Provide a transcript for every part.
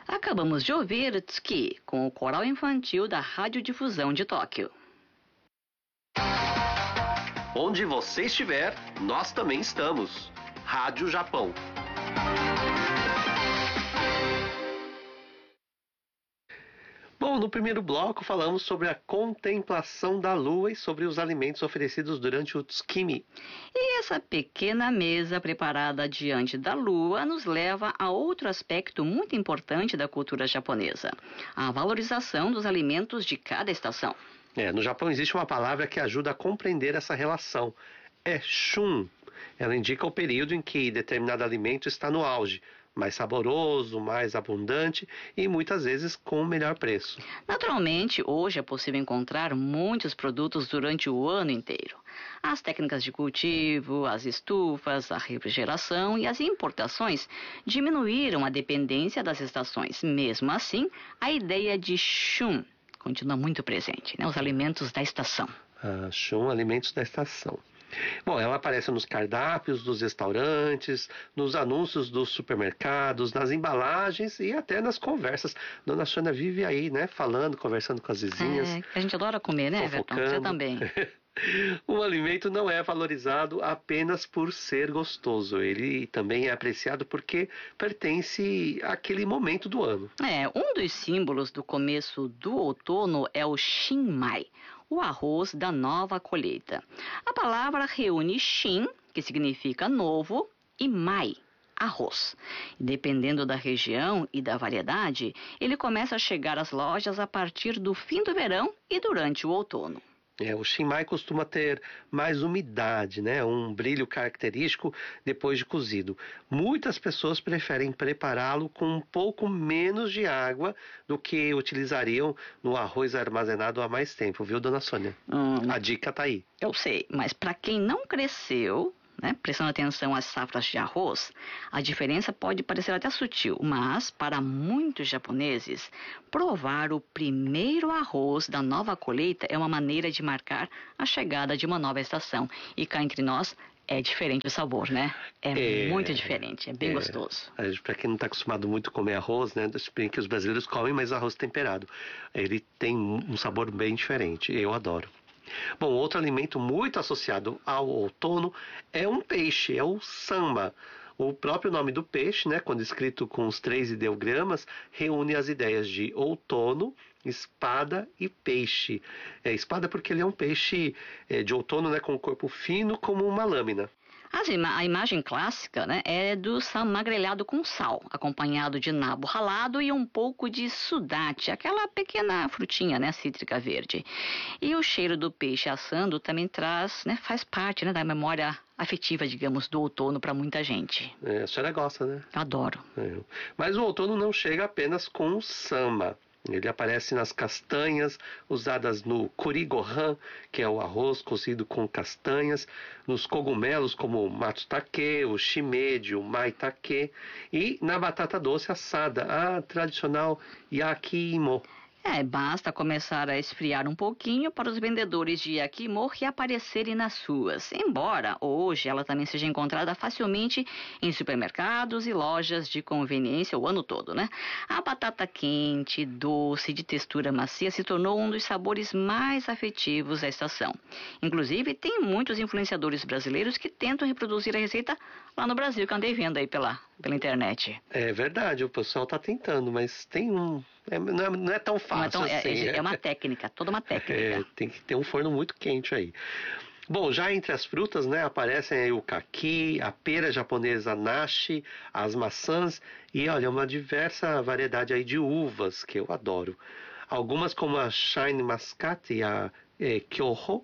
Acabamos de ouvir Tsuki, com o coral infantil da Radiodifusão de Tóquio. Onde você estiver, nós também estamos. Rádio Japão. Bom, no primeiro bloco falamos sobre a contemplação da lua e sobre os alimentos oferecidos durante o Tsukimi. E essa pequena mesa preparada diante da lua nos leva a outro aspecto muito importante da cultura japonesa: a valorização dos alimentos de cada estação. No Japão existe uma palavra que ajuda a compreender essa relação. É shun. Ela indica o período em que determinado alimento está no auge, mais saboroso, mais abundante e muitas vezes com melhor preço. Naturalmente, hoje é possível encontrar muitos produtos durante o ano inteiro. As técnicas de cultivo, as estufas, a refrigeração e as importações diminuíram a dependência das estações. Mesmo assim, a ideia de shun continua muito presente, os alimentos da estação. Shun, alimentos da estação. Bom, ela aparece nos cardápios dos restaurantes, nos anúncios dos supermercados, nas embalagens e até nas conversas. Dona Sônia vive aí, falando, conversando com as vizinhas. A gente adora comer, né, Everton? Você também. O alimento não é valorizado apenas por ser gostoso. Ele também é apreciado porque pertence àquele momento do ano. Um dos símbolos do começo do outono é o shinmai, o arroz da nova colheita. A palavra reúne shin, que significa novo, e mai, arroz. Dependendo da região e da variedade, ele começa a chegar às lojas a partir do fim do verão e durante o outono. O shinmai costuma ter mais umidade, um brilho característico depois de cozido. Muitas pessoas preferem prepará-lo com um pouco menos de água do que utilizariam no arroz armazenado há mais tempo, viu, dona Sônia? A dica tá aí. Eu sei, mas para quem não cresceu, prestando atenção às safras de arroz, a diferença pode parecer até sutil, mas para muitos japoneses, provar o primeiro arroz da nova colheita é uma maneira de marcar a chegada de uma nova estação. E cá entre nós, é diferente o sabor, É muito diferente, é bem gostoso. Para quem não está acostumado muito a comer arroz, bem que os brasileiros comem, mas arroz temperado. Ele tem um sabor bem diferente, eu adoro. Bom, outro alimento muito associado ao outono é um peixe, é o samba. O próprio nome do peixe, quando escrito com os 3 ideogramas, reúne as ideias de outono, espada e peixe. Espada porque ele é um peixe de outono, com o corpo fino como uma lâmina. A imagem clássica é do samba grelhado com sal, acompanhado de nabo ralado e um pouco de sudate, aquela pequena frutinha cítrica verde. E o cheiro do peixe assando também faz parte da memória afetiva, digamos, do outono para muita gente. A senhora gosta, Adoro. Mas o outono não chega apenas com o samba. Ele aparece nas castanhas, usadas no kurigohan, que é o arroz cozido com castanhas, nos cogumelos como o matsutake, o shimeji, o maitake, e na batata doce assada, a tradicional yakimo. Basta começar a esfriar um pouquinho para os vendedores de yakimo reaparecerem nas ruas. Embora hoje ela também seja encontrada facilmente em supermercados e lojas de conveniência o ano todo, A batata quente, doce, de textura macia, se tornou um dos sabores mais afetivos da estação. Inclusive, tem muitos influenciadores brasileiros que tentam reproduzir a receita lá no Brasil, que eu andei vendo aí pela internet. É verdade, o pessoal está tentando, mas tem não é tão fácil assim. É uma técnica, toda uma técnica. Tem que ter um forno muito quente aí. Bom, já entre as frutas, aparecem aí o kaki, a pera japonesa nashi, as maçãs e, olha, uma diversa variedade aí de uvas, que eu adoro. Algumas, como a Shine Muscat e a Kyoho,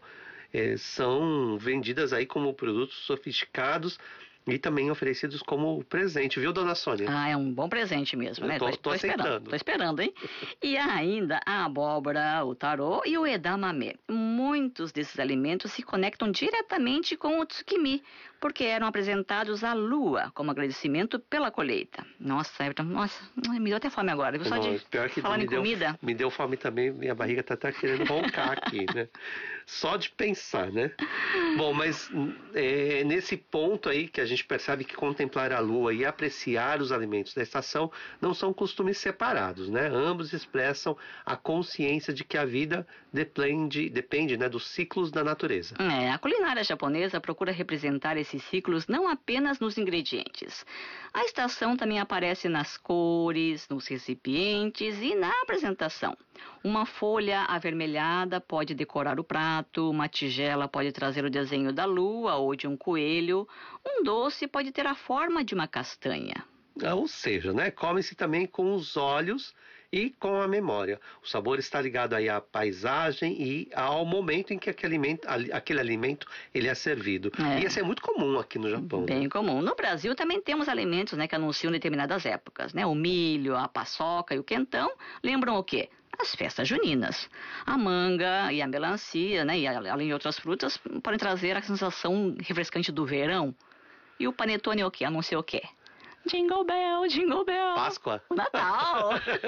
são vendidas aí como produtos sofisticados e também oferecidos como presente, viu, dona Sônia? É um bom presente mesmo, Tô aceitando. Tô esperando, hein? E há ainda a abóbora, o taro e o edamame. Muitos desses alimentos se conectam diretamente com o tsukimi, porque eram apresentados à lua como agradecimento pela colheita. Nossa, Everton, me deu até fome agora. Só de falar em comida. Me deu fome também, minha barriga tá querendo roncar aqui, né? Só de pensar, né? Bom, mas nesse ponto aí que a gente percebe que contemplar a lua e apreciar os alimentos da estação não são costumes separados, né? Ambos expressam a consciência de que a vida depende, né, dos ciclos da natureza. A culinária japonesa procura representar esses ciclos não apenas nos ingredientes. A estação também aparece nas cores, nos recipientes e na apresentação. Uma folha avermelhada pode decorar o prato, uma tigela pode trazer o desenho da lua ou de um coelho, um doce pode ter a forma de uma castanha. Ou seja, né, come-se também com os olhos e com a memória. O sabor está ligado aí à paisagem e ao momento em que aquele alimento ele é servido. E isso é muito comum aqui no Japão. Bem comum. No Brasil também temos alimentos, né, que anunciam determinadas épocas, né? O milho, a paçoca e o quentão lembram o quê? As festas juninas. A manga e a melancia, né, e além de outras frutas, podem trazer a sensação refrescante do verão. E o panetone é o quê? Anuncia o quê? Jingle Bell, Jingle Bell. Páscoa. Natal.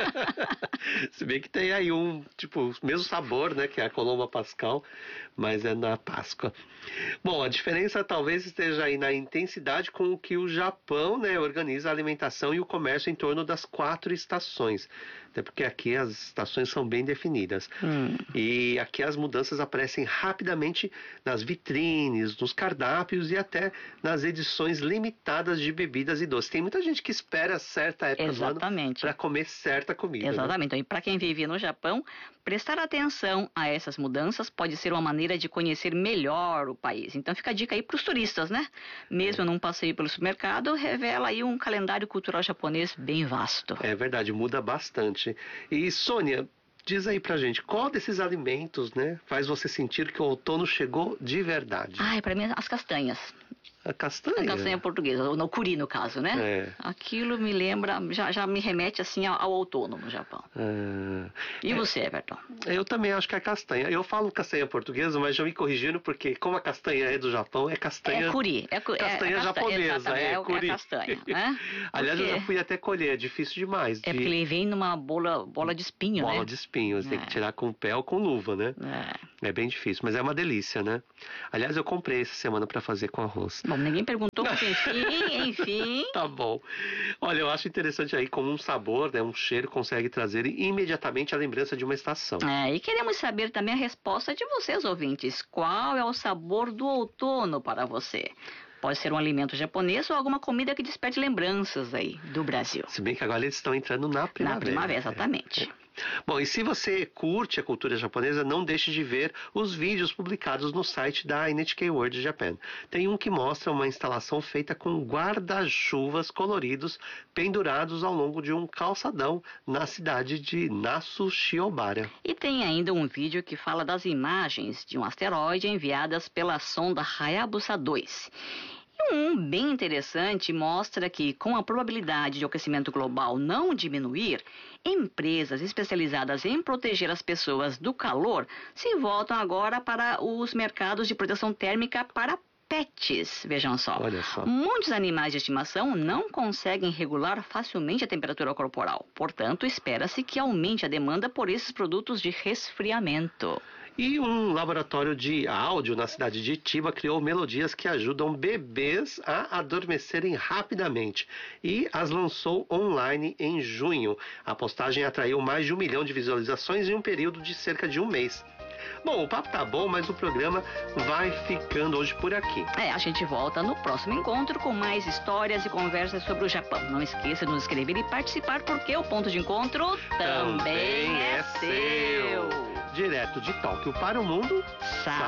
Se bem que tem aí o mesmo sabor, né, que é a Colomba Pascal, mas é na Páscoa. Bom, a diferença talvez esteja aí na intensidade com que o Japão, né, organiza a alimentação e o comércio em torno das 4 estações. Até porque aqui as estações são bem definidas. E aqui as mudanças aparecem rapidamente nas vitrines, nos cardápios e até nas edições limitadas de bebidas e doces. Tem muita gente que espera certa época do ano para comer certa comida. Exatamente. Né? E para quem vive no Japão, prestar atenção a essas mudanças pode ser uma maneira de conhecer melhor o país. Então fica a dica aí para os turistas, né? Mesmo num passeio pelo supermercado, revela aí um calendário cultural japonês bem vasto. É verdade, muda bastante. E Sônia, diz aí pra gente, qual desses alimentos, né, faz você sentir que o outono chegou de verdade? Pra mim, as castanhas. A castanha? A castanha portuguesa, ou no curi, no caso, né? Aquilo me lembra, já me remete assim ao outono no Japão. E você, Everton? Eu também acho que é castanha. Eu falo castanha portuguesa, mas já me corrigindo, porque como a castanha é do Japão, é castanha... É curi. Castanha japonesa, é curi. É castanha, né? Aliás, eu já fui até colher, é difícil demais. Porque ele vem numa bola de espinho, né? Bola de espinho, você tem que tirar com o pé ou com luva, né? É bem difícil, mas é uma delícia, né? Aliás, eu comprei essa semana para fazer com arroz. Bom, ninguém perguntou, porque enfim... Tá bom. Olha, eu acho interessante aí como um sabor, né, um cheiro consegue trazer imediatamente a lembrança de uma estação. E queremos saber também a resposta de vocês, ouvintes. Qual é o sabor do outono para você? Pode ser um alimento japonês ou alguma comida que desperte lembranças aí do Brasil. Se bem que agora eles estão entrando na primavera. Na primavera, exatamente. Bom, e se você curte a cultura japonesa, não deixe de ver os vídeos publicados no site da NHK World Japan. Tem um que mostra uma instalação feita com guarda-chuvas coloridos pendurados ao longo de um calçadão na cidade de Nasu Shiobara. E tem ainda um vídeo que fala das imagens de um asteroide enviadas pela sonda Hayabusa 2. Um bem interessante mostra que, com a probabilidade de aquecimento global não diminuir, empresas especializadas em proteger as pessoas do calor se voltam agora para os mercados de proteção térmica para pets. Vejam só. Olha só. Muitos animais de estimação não conseguem regular facilmente a temperatura corporal. Portanto, espera-se que aumente a demanda por esses produtos de resfriamento. E um laboratório de áudio na cidade de Chiba criou melodias que ajudam bebês a adormecerem rapidamente e as lançou online em junho. A postagem atraiu mais de 1 milhão de visualizações em um período de cerca de um mês. Bom, o papo tá bom, mas o programa vai ficando hoje por aqui. A gente volta no próximo encontro com mais histórias e conversas sobre o Japão. Não esqueça de nos escrever e participar, porque o ponto de encontro também é seu. Direto de Tóquio para o mundo,